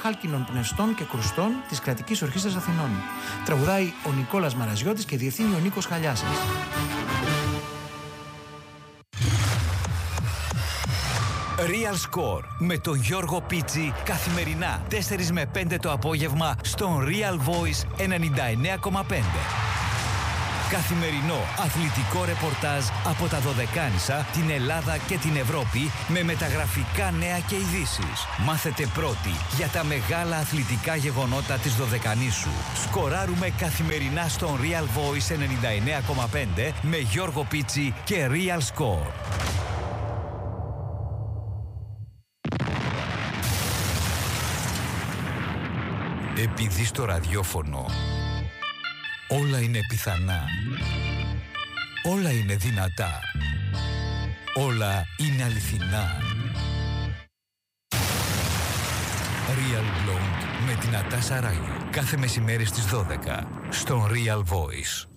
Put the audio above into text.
χάλκινων πνευστών και κρουστών της Κρατικής Ορχήστρας Αθηνών. Τραγουδάει ο Νικόλας Μαραζιώτης και διευθύνει ο Νίκος Χαλιάσας. Real Score με τον Γιώργο Πίτσι καθημερινά 4 με 5 το απόγευμα στον Real Voice 99,5. Καθημερινό αθλητικό ρεπορτάζ από τα Δωδεκάνησα, την Ελλάδα και την Ευρώπη με μεταγραφικά νέα και ειδήσεις. Μάθετε πρώτοι για τα μεγάλα αθλητικά γεγονότα της Δωδεκανήσου. Σκοράρουμε καθημερινά στον Real Voice 99,5 με Γιώργο Πίτσι και Real Score. Επειδή στο ραδιόφωνο όλα είναι πιθανά, όλα είναι δυνατά, όλα είναι αληθινά. Real Blonde με την Νατάσα Ράγιου κάθε μεσημέρι στις 12 στον Real Voice.